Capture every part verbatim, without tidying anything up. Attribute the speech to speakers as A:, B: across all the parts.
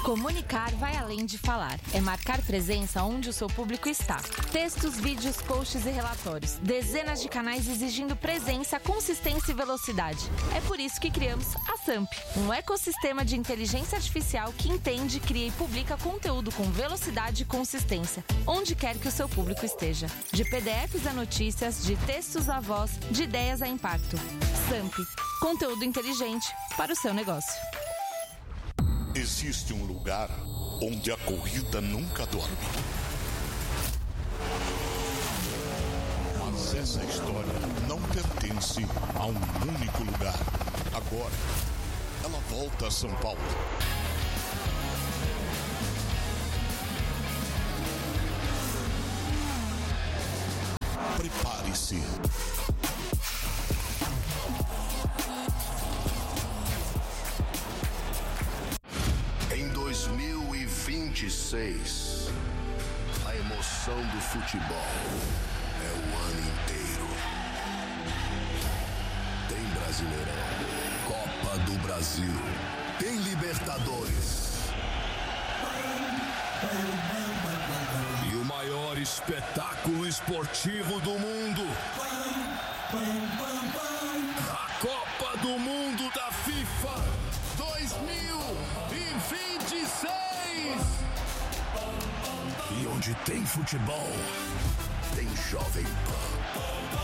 A: Comunicar vai além de falar. É marcar presença onde o seu público está. Textos, vídeos, posts e relatórios. Dezenas de canais exigindo presença, consistência e velocidade. É por isso que criamos a Samp, um ecossistema de inteligência artificial que entende, cria e publica conteúdo com velocidade e consistência, onde quer que o seu público esteja. De P D Fs a notícias, de textos a voz, de ideias a impacto. Samp, conteúdo inteligente para o seu negócio.
B: Existe um lugar onde a corrida nunca dorme. Mas essa história não pertence a um único lugar. Agora, ela volta a São Paulo. Prepare-se.
C: Em dois mil e vinte e seis, a emoção do futebol é o ano inteiro. Tem Brasileirão, Copa do Brasil, tem Libertadores. E o maior espetáculo esportivo do mundo, a Copa do Mundo da FIFA dois mil e vinte e seis. E onde tem futebol, tem Jovem Pan.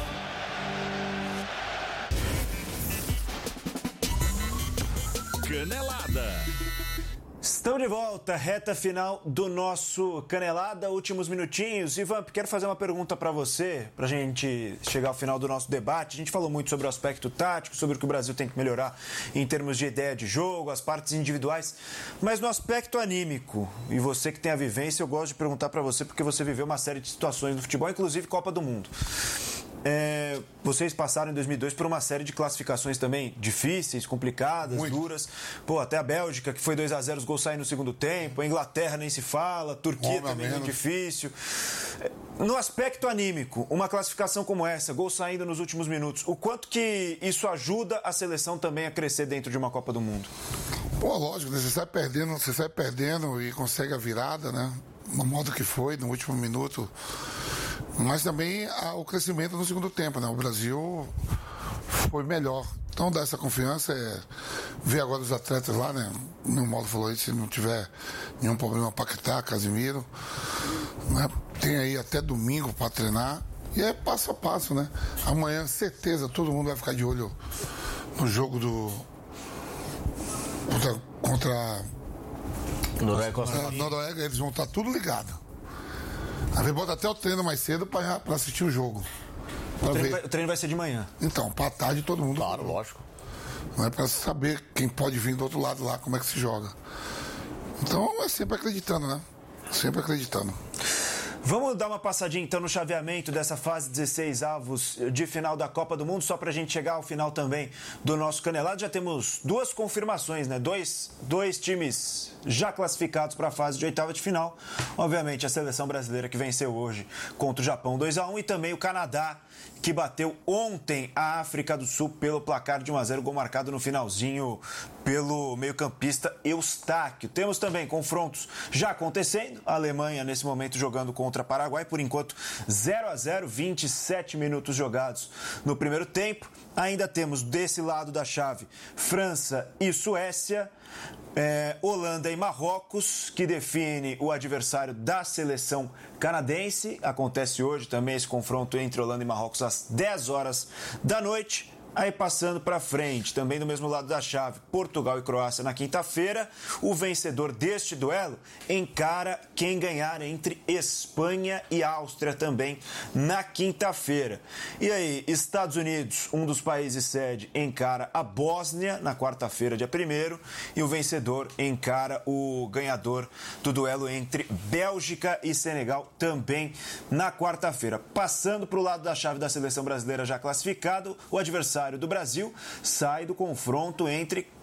D: Canelada.
E: Estamos de volta, reta final do nosso Canelada, últimos minutinhos. Ivan, quero fazer uma pergunta para você, para a gente chegar ao final do nosso debate. A gente falou muito sobre o aspecto tático, sobre o que o Brasil tem que melhorar em termos de ideia de jogo, as partes individuais, mas no aspecto anímico, e você que tem a vivência, eu gosto de perguntar para você, porque você viveu uma série de situações no futebol, inclusive Copa do Mundo. É, vocês passaram em dois mil e dois por uma série de classificações também difíceis, complicadas, muito duras. Pô, até a Bélgica, que foi dois a zero, os gols saem no segundo tempo. A Inglaterra nem se fala. Turquia Bom, também muito difícil. No aspecto anímico, uma classificação como essa, gol saindo nos últimos minutos, o quanto que isso ajuda a seleção também a crescer dentro de uma Copa do Mundo?
F: Pô, lógico, né? Você sai perdendo, você sai perdendo e consegue a virada, né? No modo que foi, no último minuto. Mas também ah, o crescimento no segundo tempo, né? O Brasil foi melhor. Então dá essa confiança, é ver agora os atletas lá, né? No modo falou aí, se não tiver nenhum problema, Paquetá, Casimiro, né? Tem aí até domingo para treinar. E é passo a passo, né? Amanhã, certeza, todo mundo vai ficar de olho no jogo do contra, contra
E: Noruega,
F: a Noruega, eles vão estar tudo ligado. Às vezes bota até o treino mais cedo para assistir o jogo.
E: O treino, vai, o treino vai ser de manhã.
F: Então, para tarde todo mundo.
E: Claro, lógico.
F: Não é para saber quem pode vir do outro lado lá, como é que se joga. Então é sempre acreditando, né? Sempre acreditando.
E: Vamos dar uma passadinha então no chaveamento dessa fase dezesseis avos de final da Copa do Mundo, só pra gente chegar ao final também do nosso Canelado. Já temos duas confirmações, né? Dois, dois times já classificados para a fase de oitava de final. Obviamente a seleção brasileira que venceu hoje contra o Japão dois a um e também o Canadá, que bateu ontem a África do Sul pelo placar de um a zero, gol marcado no finalzinho pelo meio-campista Eustáquio. Temos também confrontos já acontecendo, a Alemanha nesse momento jogando contra Paraguai, por enquanto zero a zero, vinte e sete minutos jogados no primeiro tempo. Ainda temos desse lado da chave França e Suécia, é, Holanda e Marrocos, que define o adversário da seleção canadense. Acontece hoje também esse confronto entre Holanda e Marrocos às dez horas da noite. Aí passando para frente, também do mesmo lado da chave, Portugal e Croácia na quinta-feira. O vencedor deste duelo encara quem ganhar entre Espanha e Áustria também na quinta-feira. E aí, Estados Unidos, um dos países sede, encara a Bósnia na quarta-feira, dia primeiro. E o vencedor encara o ganhador do duelo entre Bélgica e Senegal também na quarta-feira. Passando para o lado da chave da seleção brasileira já classificado, o adversário do Brasil sai do confronto entre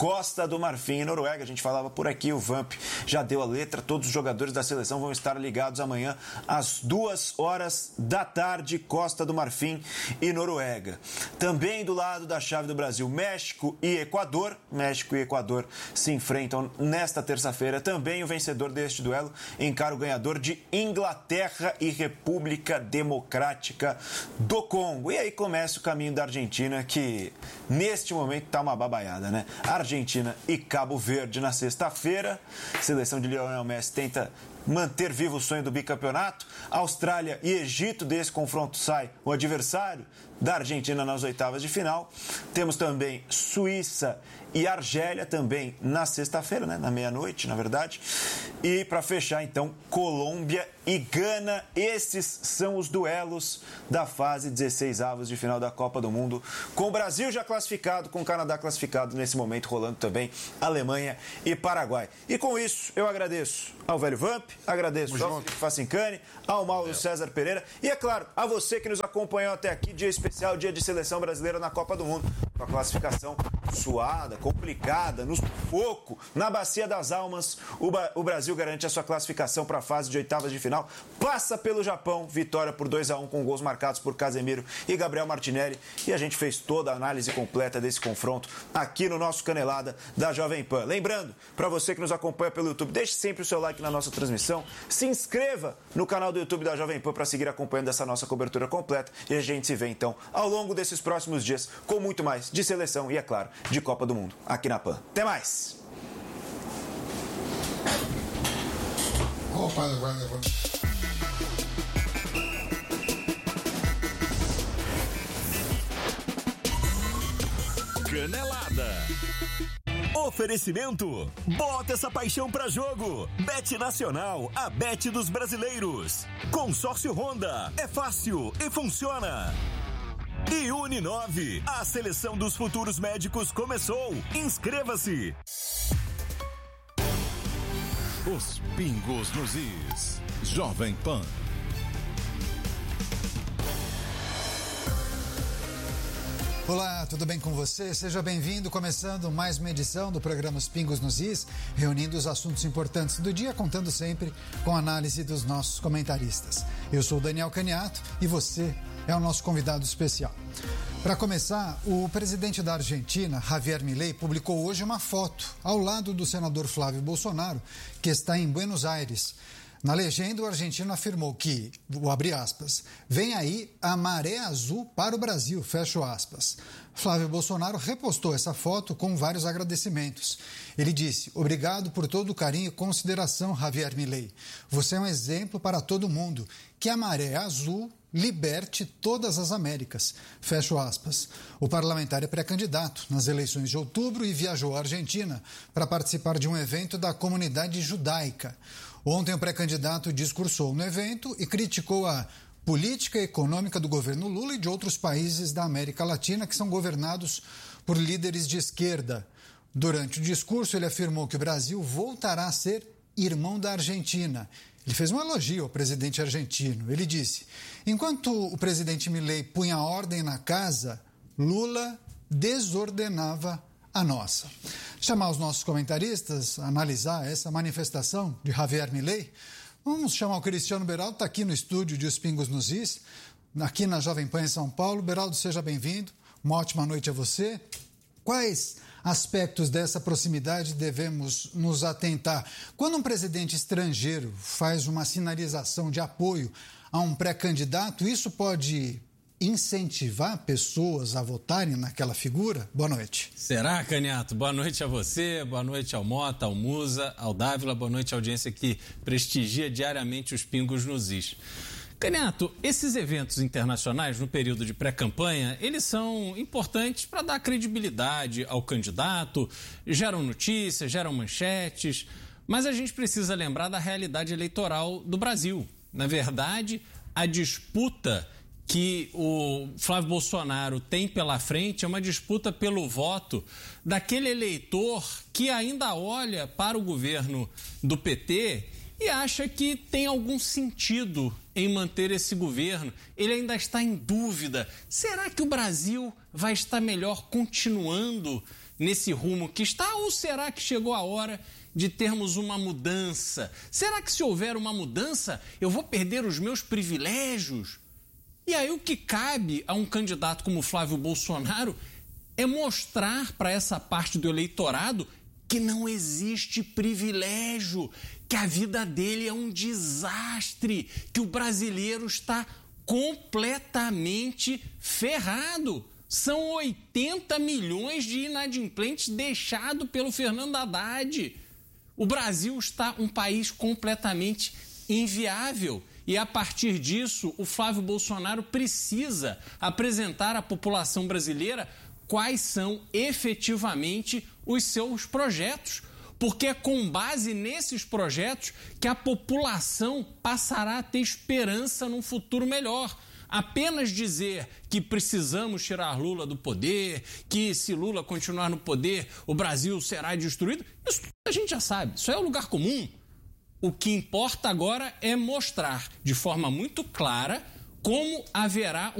E: Costa do Marfim e Noruega. A gente falava por aqui, o Vamp já deu a letra. Todos os jogadores da seleção vão estar ligados amanhã às duas horas da tarde, Costa do Marfim e Noruega. Também do lado da chave do Brasil, México e Equador. México e Equador se enfrentam nesta terça-feira. Também o vencedor deste duelo encara o ganhador de Inglaterra e República Democrática do Congo. E aí começa o caminho da Argentina, que neste momento está uma babaiada, né? Argentina e Cabo Verde na sexta-feira. A seleção de Lionel Messi tenta manter vivo o sonho do bicampeonato. Austrália e Egito, desse confronto sai o adversário da Argentina nas oitavas de final. Temos também Suíça e Argélia também na sexta-feira, né? Na meia-noite, na verdade. E para fechar, então, Colômbia e Gana. Esses são os duelos da fase dezesseis avos de final da Copa do Mundo, com o Brasil já classificado, com o Canadá classificado, nesse momento rolando também Alemanha e Paraguai. E com isso, eu agradeço ao Velho Vamp, agradeço ao Felipe Facincani, ao Mauro é. César Pereira e, é claro, a você que nos acompanhou até aqui, dia especial, dia de seleção brasileira na Copa do Mundo, com a classificação suada, complicada, no sufoco, na Bacia das Almas. O, ba- o Brasil garante a sua classificação para a fase de oitavas de final, passa pelo Japão, vitória por dois a um com gols marcados por Casemiro e Gabriel Martinelli. E a gente fez toda a análise completa desse confronto aqui no nosso Canelada da Jovem Pan. Lembrando, para você que nos acompanha pelo YouTube, deixe sempre o seu like na nossa transmissão, se inscreva no canal do YouTube da Jovem Pan para seguir acompanhando essa nossa cobertura completa. E a gente se vê então ao longo desses próximos dias com muito mais de seleção e, é claro, de Copa do Mundo aqui na Pan. Até mais!
F: Opa, vai, vai.
D: Canelada. Oferecimento. Bota essa paixão pra jogo. Bet Nacional, a bet dos brasileiros. Consórcio Honda. É fácil e funciona. E Uninove. A seleção dos futuros médicos começou. Inscreva-se.
B: Os pingos nos is. Jovem Pan.
G: Olá, tudo bem com você? Seja bem-vindo, começando mais uma edição do programa Os Pingos nos Is, reunindo os assuntos importantes do dia, contando sempre com a análise dos nossos comentaristas. Eu sou o Daniel Caniato e você é o nosso convidado especial. Para começar, o presidente da Argentina, Javier Milei, publicou hoje uma foto ao lado do senador Flávio Bolsonaro, que está em Buenos Aires. Na legenda, o argentino afirmou que, vou abrir aspas, vem aí a maré azul para o Brasil, fecho aspas. Flávio Bolsonaro repostou essa foto com vários agradecimentos. Ele disse, obrigado por todo o carinho e consideração, Javier Milei. Você é um exemplo para todo mundo. Que a maré azul liberte todas as Américas, fecho aspas. O parlamentar é pré-candidato nas eleições de outubro e viajou à Argentina para participar de um evento da comunidade judaica. Ontem, o pré-candidato discursou no evento e criticou a política econômica do governo Lula e de outros países da América Latina que são governados por líderes de esquerda. Durante o discurso, ele afirmou que o Brasil voltará a ser irmão da Argentina. Ele fez um elogio ao presidente argentino. Ele disse, enquanto o presidente Milei punha ordem na casa, Lula desordenava a nossa. Chamar os nossos comentaristas, analisar essa manifestação de Javier Milei. Vamos chamar o Cristiano Beraldo, está aqui no estúdio de Os Pingos nos Is, aqui na Jovem Pan em São Paulo. Beraldo, seja bem-vindo. Uma ótima noite a você. Quais aspectos dessa proximidade devemos nos atentar? Quando um presidente estrangeiro faz uma sinalização de apoio a um pré-candidato, isso pode incentivar pessoas a votarem naquela figura? Boa noite.
H: Será, Caniato? Boa noite a você, boa noite ao Mota, ao Musa, ao Dávila, boa noite à audiência que prestigia diariamente os Pingos nos Is. Caniato, esses eventos internacionais no período de pré-campanha, eles são importantes para dar credibilidade ao candidato, geram notícias, geram manchetes, mas a gente precisa lembrar da realidade eleitoral do Brasil. Na verdade, a disputa que o Flávio Bolsonaro tem pela frente é uma disputa pelo voto daquele eleitor que ainda olha para o governo do P T e acha que tem algum sentido em manter esse governo. Ele ainda está em dúvida. Será que o Brasil vai estar melhor continuando nesse rumo que está? Ou será que chegou a hora de termos uma mudança? Será que se houver uma mudança, eu vou perder os meus privilégios? E aí o que cabe a um candidato como Flávio Bolsonaro é mostrar para essa parte do eleitorado que não existe privilégio, que a vida dele é um desastre, que o brasileiro está completamente ferrado. São oitenta milhões de inadimplentes deixados pelo Fernando Haddad. O Brasil está um país completamente inviável. E, a partir disso, o Flávio Bolsonaro precisa apresentar à população brasileira quais são efetivamente os seus projetos. Porque é com base nesses projetos que a população passará a ter esperança num futuro melhor. Apenas dizer que precisamos tirar Lula do poder, que se Lula continuar no poder, o Brasil será destruído, isso a gente já sabe, isso é o lugar comum. O que importa agora é mostrar de forma muito clara como haverá